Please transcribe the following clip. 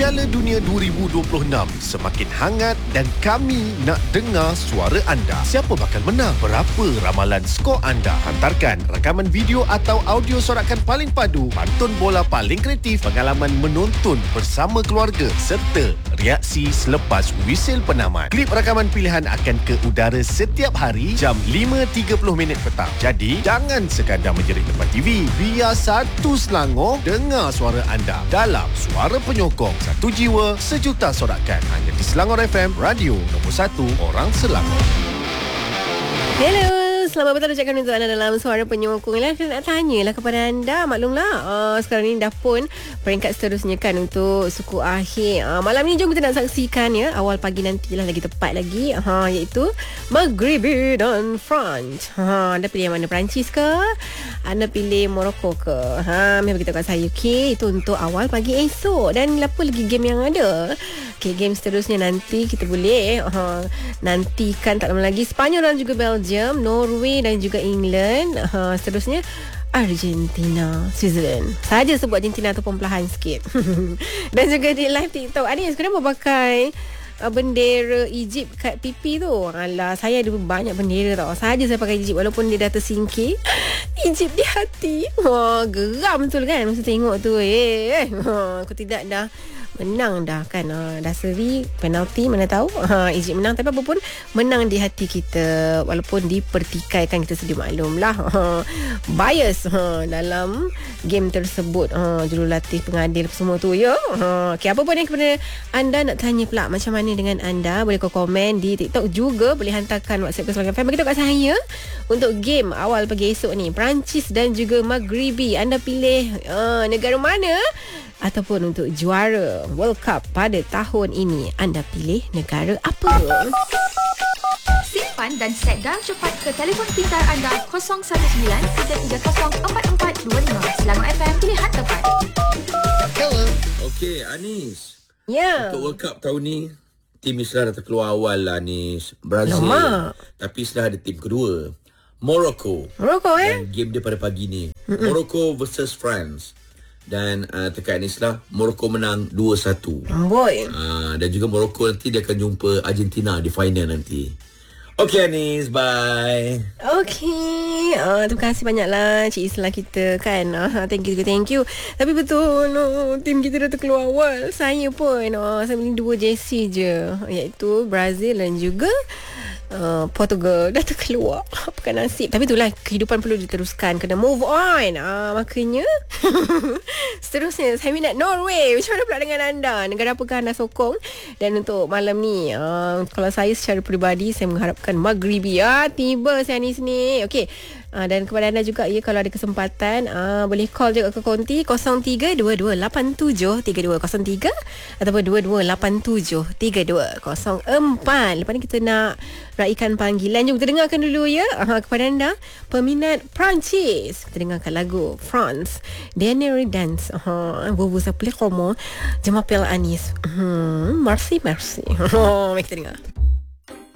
Piala Dunia 2026 semakin hangat dan kami nak dengar suara anda. Siapa bakal menang? Berapa ramalan skor anda? Hantarkan rakaman video atau audio sorakan paling padu, pantun bola paling kreatif, pengalaman menonton bersama keluarga serta reaksi selepas wisil penamat. Klip rakaman pilihan akan ke udara setiap hari jam 5.30 petang. Jadi, jangan sekadar menjerit depan TV. Biar satu Selangor dengar suara anda dalam Suara Penyokong. Satu jiwa, sejuta sorakan. Hanya di Selangor FM, radio nombor 1 orang Selangor. Hello, selamat petang ucapkan untuk anda dalam Suara Penyokong. Saya nak tanyalah kepada anda. Maklumlah, sekarang ni dah pun peringkat seterusnya kan untuk suku akhir. Malam ni jom kita nak saksikan ya, awal pagi nantilah lagi tepat lagi, iaitu Maghribi dan France. Anda pilih yang mana, Perancis ke? Anda pilih Morocco ke? Memang beritahu kat saya. Okey, itu untuk awal pagi esok. Dan apa lagi game yang ada? Okey, game seterusnya nanti kita boleh nantikan tak lama lagi Sepanyol dan juga Belgium, Norway dan juga England. Seterusnya Argentina, Switzerland. Saja sebut Argentina ataupun perlahan sikit. Dan juga di live TikTok, Anis, kenapa pakai bendera Egypt kat pipi tu? Alah, saya ada banyak bendera tau. Saja saya pakai Egypt walaupun dia dah tersingkir. Egypt di hati. Geram betul kan masa tengok tu. Aku tidak dah menang dah kan, dah seri penalti, mana tahu Egypt menang, tapi apa pun menang di hati kita walaupun dipertikaikan. Kita sedia maklum lah bias dalam game tersebut, jurulatih, pengadil semua tu ya. Okay, apa pun yang kepada anda nak tanya pula macam mana dengan anda, boleh kau komen di TikTok, juga boleh hantarkan WhatsApp ke Selangor FM. Beritahu kat saya untuk game awal pagi esok ni, Perancis dan juga Maghribi. Anda pilih negara mana? Ataupun untuk juara World Cup pada tahun ini, anda pilih negara apa? Simpan dan set dial cepat ke telefon pintar anda 019-330-4425. Selangor FM, pilihan tepat. Hello. Okey, Anis. Ya. Untuk World Cup tahun ni, tim Islam dah terkeluar awal lah, Anis. Brazil. Lama. Tapi Islam ada tim kedua, Morocco. Dan game dia pada pagi ni. Morocco versus France. Dan tekan Islam, Morocco menang 2-1. Boy. Dan juga Morocco nanti dia akan jumpa Argentina di final nanti. Okay, Anis, bye. Okay, terima kasih banyaklah Cik Islah kita kan. Thank you. Tapi betul, tim kita dah terkeluar awal. Saya pun saya beli 2 jersey je, iaitu Brazil dan juga Portugal. Dah terkeluar. Bukan nasib. Tapi itulah, kehidupan perlu diteruskan, kena move on. Makanya seterusnya saya minat Norway. Macam mana pula dengan anda? Negara apakah anda sokong? Dan untuk malam ni, kalau saya secara peribadi, saya mengharapkan Maghribi. Tiba saya ni sini. Okey. Dan kepada anda juga ya, kalau ada kesempatan boleh call juga ke konti 0322873203 ataupun 22873204. Lepas ni kita nak raikan panggilan. Jom kita dengarkan dulu ya, kepada anda peminat Perancis. Kita dengarkan lagu France, Dernier Dance. Vous appelez comment? Je m'appelle Anis. Merci. Mari kita dengar.